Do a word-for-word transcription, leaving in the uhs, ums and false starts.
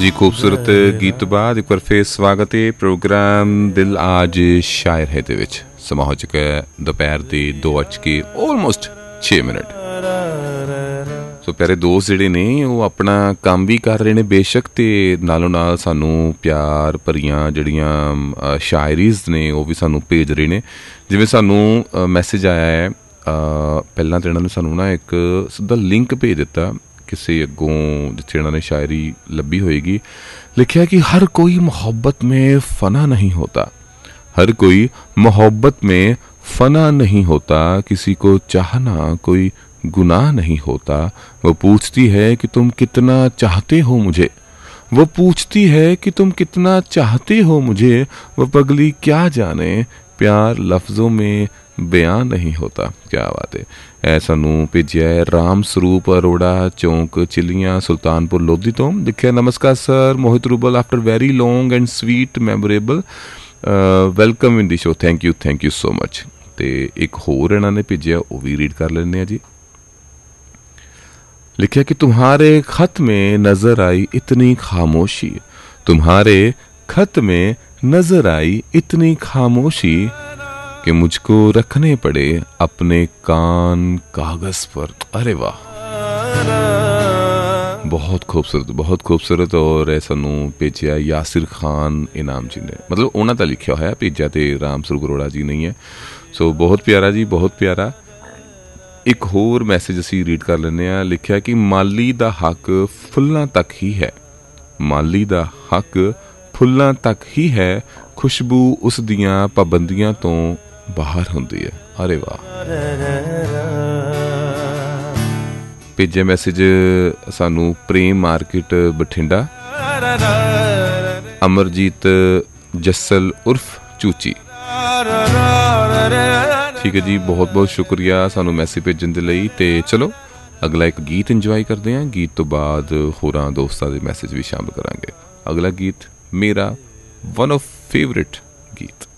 जी खूबसूरत गीत तो बाद एक बार फिर स्वागत है प्रोग्राम दिल आज शायर है दे विच समा हो चुका है दोपहर के दो अज के ऑलमोस्ट छे मिनट। सो प्यारे दोस्त जिहड़े ने वो अपना काम भी कर रहे हैं बेशक, तो नालों नाल सानू प्यार भरियां जिहड़ियां शायरीज ने वो भी सानू भेज रहे हैं। जिवें सानू मैसेज आया है पहलां तो इन्होंने सानू ना एक सीधा लिंक भेज दिता किसी अगों जिथे इन्होंने शायरी लभी होएगी। लिखा कि हर कोई मोहब्बत में फना नहीं होता, हर कोई मोहब्बत में फना नहीं होता, किसी को चाहना कोई गुनाह नहीं होता। वो पूछती है कि तुम कितना चाहते हो मुझे, वो पूछती है कि तुम कितना चाहते हो मुझे, वो पगली क्या जाने प्यार लफ्ज़ों में बयान नहीं होता। क्या बात है। ऐ सानू भेजिया है राम स्वरूप अरोड़ा चौंक चिलियां सुल्तानपुर लोधी तो। लिखिया नमस्कार sir, Mohit rouble after very long and sweet memorable welcome in the show, thank you thank you so much. तो एक होर इन्होंने भेजिया वो भी रीड कर लेने जी। लिखिया कि तुम्हारे खत में नजर आई इतनी खामोशी, तुम्हारे खत में नजर आई इतनी खामोशी कि मुझको रखने पड़े अपने कान कागज पर। अरे वाह, बहुत खूबसूरत बहुत खूबसूरत। और ऐ सानू भेजिया यासिर खान इनाम जी ने, मतलब उन्होंने तो लिखा होया, भेजा तो राम स्वरूप अरोड़ा जी नहीं है। सो बहुत प्यारा जी बहुत प्यारा। एक होर मैसेज असी रीड कर लेने आ। लिखा कि माली दा हक फुल्लां तक ही है, माली दा हक फुल्लां तक ही है, खुशबू उस दियां पाबंदियां तो बाहर होंदी है। अरे वाह। भेजे मैसेज सानू प्रेम मार्केट बठिंडा अमरजीत जस्सल उर्फ चूची। ठीक है जी, बहुत बहुत शुक्रिया सानू मैसेज भेजन दे लई। ते चलो अगला एक गीत इंजॉय करते हैं, गीत तो बाद होरां दोस्तां दे मैसेज भी शामिल करांगे। अगला गीत मेरा वन ऑफ फेवरेट गीत।